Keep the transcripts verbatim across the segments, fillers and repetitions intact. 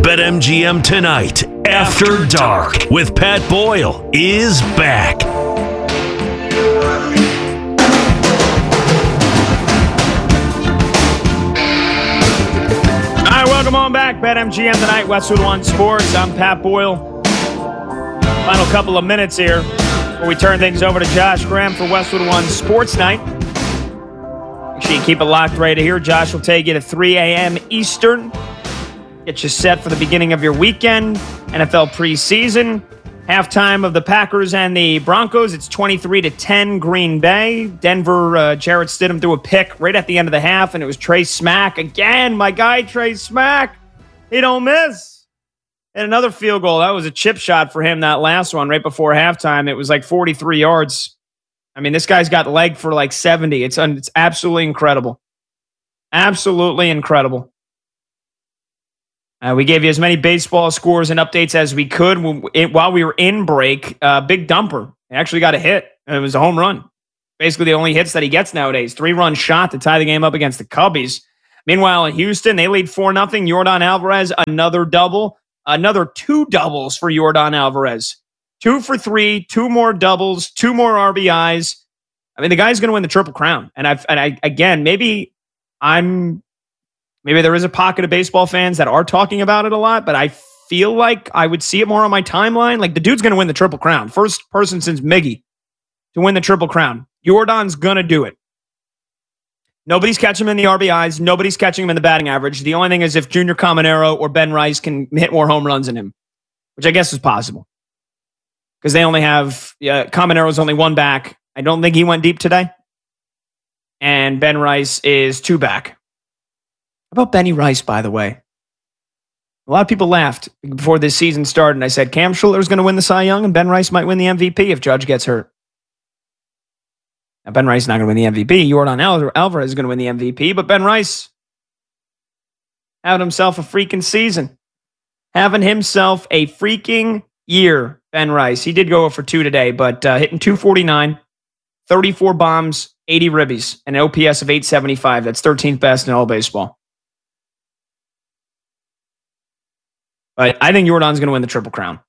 BetMGM Tonight, After Dark, with Pat Boyle, is back. All right, welcome on back. BetMGM Tonight, Westwood One Sports. I'm Pat Boyle. Final couple of minutes here before we turn things over to Josh Graham for Westwood One Sports Night. Make sure you keep it locked right here. Josh will take you to three a.m. Eastern. Get you set for the beginning of your weekend. N F L preseason. Halftime of the Packers and the Broncos. It's twenty-three to ten Green Bay. Denver, uh, Jarrett Stidham threw a pick right at the end of the half, and it was Trey Smack. Again, my guy, Trey Smack. He don't miss. And another field goal. That was a chip shot for him, that last one, right before halftime. It was like forty-three yards. I mean, this guy's got leg for like seventy. It's, un- it's absolutely incredible. Absolutely incredible. Uh, we gave you as many baseball scores and updates as we could while we were in break. Uh, big dumper. He actually got a hit. It was a home run. Basically, the only hits that he gets nowadays. Three-run shot to tie the game up against the Cubbies. Meanwhile, in Houston, they lead four nothing. Yordan Alvarez, another double. Another two doubles for Yordan Alvarez. Two for three, two more doubles, two more R B Is. I mean, the guy's going to win the Triple Crown. And, I've, and I, again, maybe I'm... Maybe there is a pocket of baseball fans that are talking about it a lot, but I feel like I would see it more on my timeline. Like, the dude's going to win the Triple Crown. First person since Miggy to win the Triple Crown. Yordan's going to do it. Nobody's catching him in the R B Is. Nobody's catching him in the batting average. The only thing is if Junior Caminero or Ben Rice can hit more home runs than him, which I guess is possible. Because they only have, yeah, Caminero's only one back. I don't think he went deep today. And Ben Rice is two back. How about Benny Rice, by the way? A lot of people laughed before this season started, and I said Cam Schuller's going to win the Cy Young, and Ben Rice might win the M V P if Judge gets hurt. Now, Ben Rice is not going to win the M V P. Yordan Alvarez is going to win the M V P, but Ben Rice having himself a freaking season. Having himself a freaking year, Ben Rice. He did go for two today, but uh, hitting two forty-nine, thirty-four bombs, eighty ribbies, and an O P S of eight seventy-five. That's thirteenth best in all baseball. But I think Yordan's going to win the Triple Crown.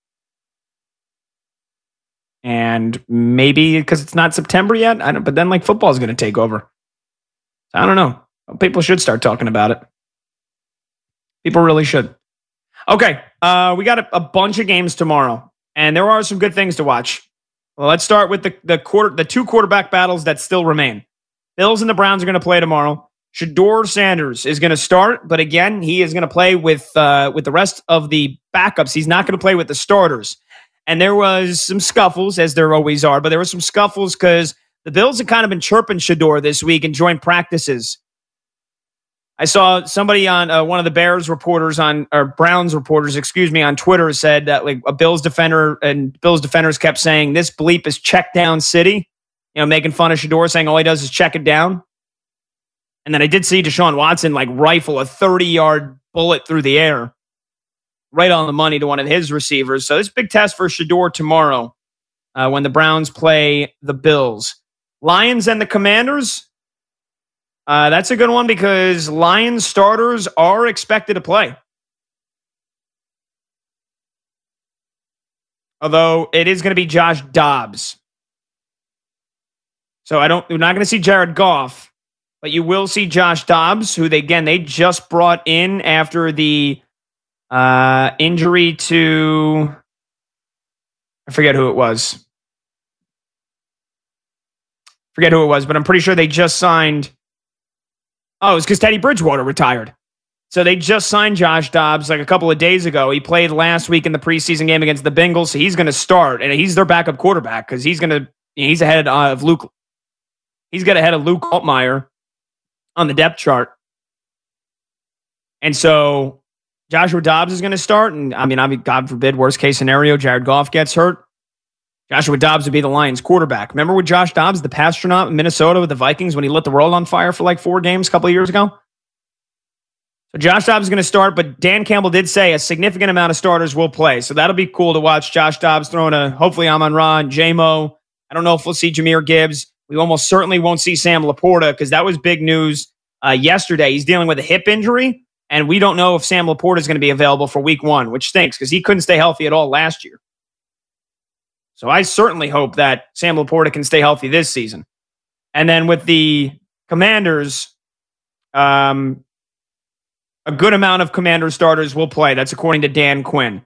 And maybe because it's not September yet, I don't, but then like football is going to take over. I don't know. People should start talking about it. People really should. Okay, uh, we got a, a bunch of games tomorrow, and there are some good things to watch. Well, let's start with the the quarter the two quarterback battles that still remain. Bills and the Browns are going to play tomorrow. Shedeur Sanders is going to start, but again, he is going to play with uh, with the rest of the backups. He's not going to play with the starters. And there was some scuffles, as there always are, but there were some scuffles because the Bills have kind of been chirping Shedeur this week in joint practices. I saw somebody on uh, one of the Bears reporters on, or Browns reporters, excuse me, on Twitter said that like a Bills defender and Bills defenders kept saying this bleep is check down city, you know, making fun of Shedeur, saying all he does is check it down. And then I did see Deshaun Watson like rifle a thirty-yard bullet through the air, right on the money to one of his receivers. So this big test for Shedeur tomorrow uh, when the Browns play the Bills. Lions and the Commanders. Uh, that's a good one because Lions starters are expected to play. Although it is going to be Josh Dobbs. So I don't, we're not going to see Jared Goff. But you will see Josh Dobbs, who, they again, they just brought in after the uh, injury to, I forget who it was. Forget who it was, but I'm pretty sure they just signed, oh, it's because Teddy Bridgewater retired. So they just signed Josh Dobbs like a couple of days ago. He played last week in the preseason game against the Bengals, so he's going to start, and he's their backup quarterback because he's going to, he's ahead of Luke, he's got ahead of Luke Altmaier on the depth chart. And so Joshua Dobbs is going to start. And I mean, I mean, God forbid, worst case scenario, Jared Goff gets hurt. Joshua Dobbs would be the Lions quarterback. Remember with Josh Dobbs, the pastronaut in Minnesota with the Vikings when he lit the world on fire for like four games a couple of years ago? So Josh Dobbs is going to start, but Dan Campbell did say a significant amount of starters will play. So that'll be cool to watch Josh Dobbs throwing a, hopefully Amon-Ra and J-Mo. I don't know if we'll see Jahmyr Gibbs. We almost certainly won't see Sam Laporta because that was big news uh, yesterday. He's dealing with a hip injury, And we don't know if Sam Laporta is going to be available for week one, which stinks because he couldn't stay healthy at all last year. So I certainly hope that Sam Laporta can stay healthy this season. And then with the Commanders, um, a good amount of Commander starters will play. That's according to Dan Quinn.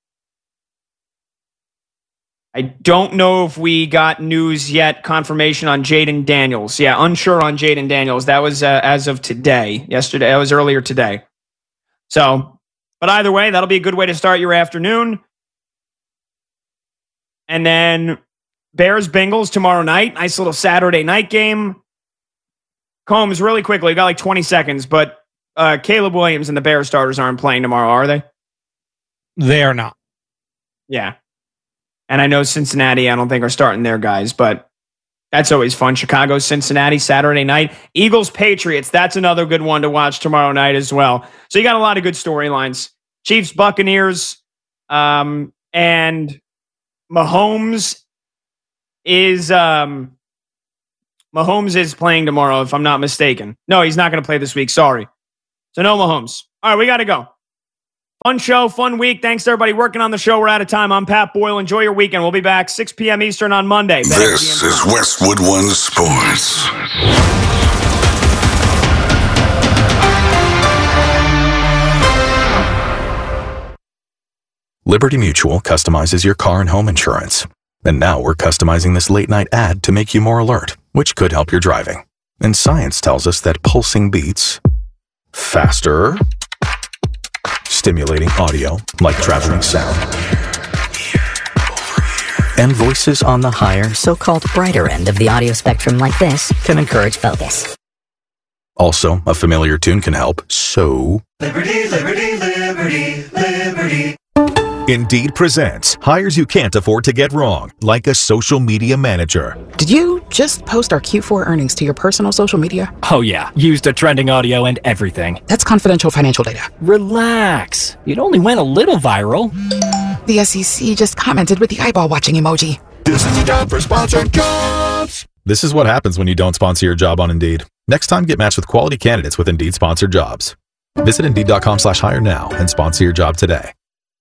I don't know if we got news yet, confirmation on Jaden Daniels. Yeah, unsure on Jaden Daniels. That was uh, as of today. Yesterday, that was earlier today. So, but either way, that'll be a good way to start your afternoon. And then Bears-Bengals tomorrow night. Nice little Saturday night game. Combs, really quickly, got like twenty seconds, but uh, Caleb Williams and the Bears starters aren't playing tomorrow, are they? They are not. Yeah. And I know Cincinnati, I don't think, are starting their guys, but that's always fun. Chicago, Cincinnati, Saturday night. Eagles, Patriots. That's another good one to watch tomorrow night as well. So you got a lot of good storylines. Chiefs, Buccaneers, um, and Mahomes is um, Mahomes is playing tomorrow, if I'm not mistaken. No, he's not going to play this week. Sorry. So no Mahomes. All right, we got to go. Fun show, fun week. Thanks to everybody working on the show. We're out of time. I'm Pat Boyle. Enjoy your weekend. We'll be back six p.m. Eastern on Monday. This is Westwood One Sports. Liberty Mutual customizes your car and home insurance. And now we're customizing this late-night ad to make you more alert, which could help your driving. And science tells us that pulsing beats faster, stimulating audio like traveling sound, and voices on the higher, so-called brighter end of the audio spectrum like this can encourage focus. Also, a familiar tune can help, so... Liberty, liberty, liberty, liberty. Indeed presents hires you can't afford to get wrong, like a social media manager. Did you just post our Q four earnings to your personal social media? Oh yeah, used a trending audio and everything. That's confidential financial data. Relax. It only went a little viral. The S E C just commented with the eyeball watching emoji. This is a job for sponsored jobs. This is what happens when you don't sponsor your job on Indeed. Next time, get matched with quality candidates with Indeed sponsored jobs. Visit Indeed.com slash hire now and sponsor your job today.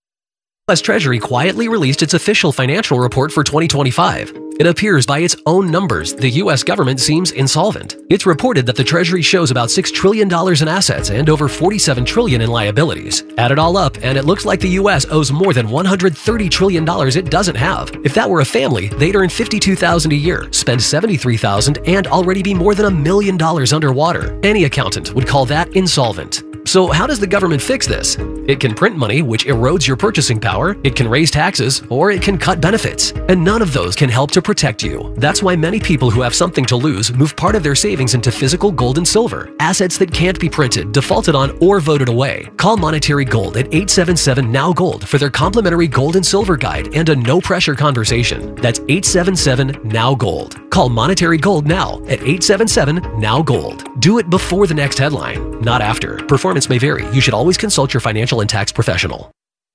U S Treasury quietly released its official financial report for twenty twenty-five. It appears by its own numbers, the U S government seems insolvent. It's reported that the Treasury shows about six trillion dollars in assets and over forty-seven trillion dollars in liabilities. Add it all up, and it looks like the U S owes more than one hundred thirty trillion dollars it doesn't have. If that were a family, they'd earn fifty-two thousand dollars a year, spend seventy-three thousand dollars, and already be more than a million dollars underwater. Any accountant would call that insolvent. So how does the government fix this? It can print money, which erodes your purchasing power, it can raise taxes, or it can cut benefits. And none of those can help to protect you. That's why many people who have something to lose move part of their savings into physical gold and silver, assets that can't be printed, defaulted on, or voted away. Call Monetary Gold at eight seven seven N O W Gold for their complimentary gold and silver guide and a no-pressure conversation. That's eight seven seven N O W Gold. Call Monetary Gold now at eight seven seven N O W Gold. Do it before the next headline, not after. Performance may vary. You should always consult your financial and tax professional.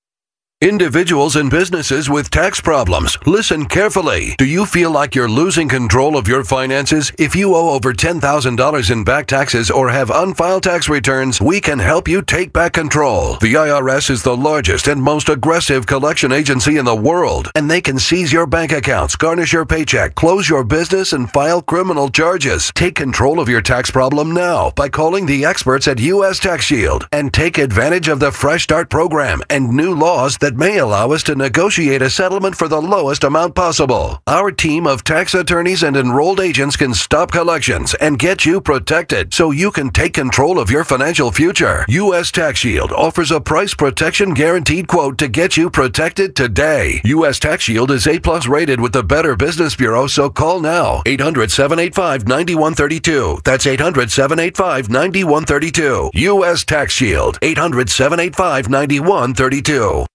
Individuals and businesses with tax problems, listen carefully. Do you feel like you're losing control of your finances? If you owe over ten thousand dollars in back taxes or have unfiled tax returns, we can help you take back control. The I R S is the largest and most aggressive collection agency in the world, and they can seize your bank accounts, garnish your paycheck, close your business, and file criminal charges. Take control of your tax problem now by calling the experts at U S Tax Shield and take advantage of the Fresh Start program and new laws that may allow us to negotiate a settlement for the lowest amount possible. Our team of tax attorneys and enrolled agents can stop collections and get you protected so you can take control of your financial future. U S Tax Shield offers a price protection guaranteed quote to get you protected today. U S Tax Shield is A plus rated with the Better Business Bureau, so call now. eight hundred, seven eight five, nine one three two. That's eight hundred, seven eight five, nine one three two. U S Tax Shield. eight hundred, seven eight five, nine one three two.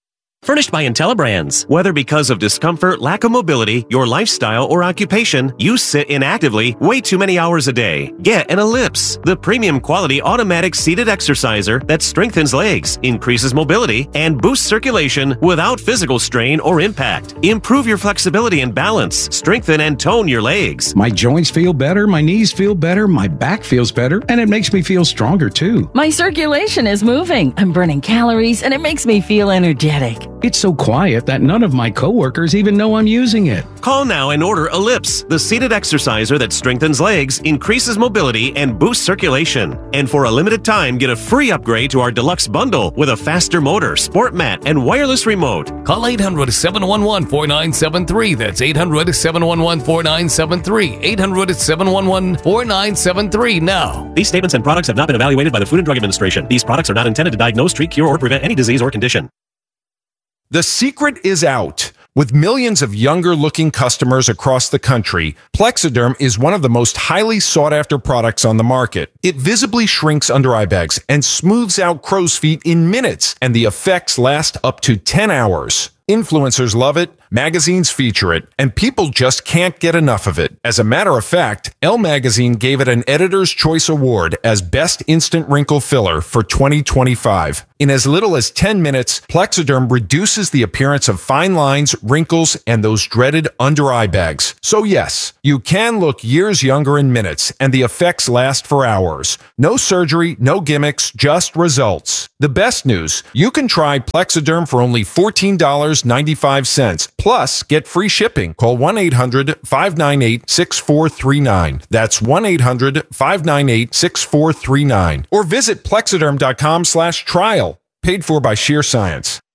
Furnished by IntelliBrands. Whether because of discomfort, lack of mobility, your lifestyle, or occupation, you sit inactively way too many hours a day. Get an Ellipse, the premium quality automatic seated exerciser that strengthens legs, increases mobility, and boosts circulation without physical strain or impact. Improve your flexibility and balance. Strengthen and tone your legs. My joints feel better, my knees feel better, my back feels better, and it makes me feel stronger too. My circulation is moving. I'm burning calories, and it makes me feel energetic. It's so quiet that none of my coworkers even know I'm using it. Call now and order Ellipse, the seated exerciser that strengthens legs, increases mobility, and boosts circulation. And for a limited time, get a free upgrade to our deluxe bundle with a faster motor, sport mat, and wireless remote. Call eight hundred, seven one one, four nine seven three. That's eight hundred, seven one one, four nine seven three. eight hundred, seven one one, four nine seven three now. These statements and products have not been evaluated by the Food and Drug Administration. These products are not intended to diagnose, treat, cure, or prevent any disease or condition. The secret is out. With millions of younger-looking customers across the country, Plexiderm is one of the most highly sought-after products on the market. It visibly shrinks under eye bags and smooths out crow's feet in minutes, and the effects last up to ten hours. Influencers love it, magazines feature it, and people just can't get enough of it. As a matter of fact, Elle Magazine gave it an Editor's Choice Award as Best Instant Wrinkle Filler for twenty twenty-five. In as little as ten minutes, Plexiderm reduces the appearance of fine lines, wrinkles, and those dreaded under-eye bags. So yes, you can look years younger in minutes, and the effects last for hours. No surgery, no gimmicks, just results. The best news, you can try Plexiderm for only fourteen dollars and ninety-five cents. Plus, get free shipping. Call one eight hundred, five nine eight, six four three nine. That's one eight hundred, five nine eight, six four three nine. Or visit Plexiderm dot com slash trial. Paid for by Sheer Science.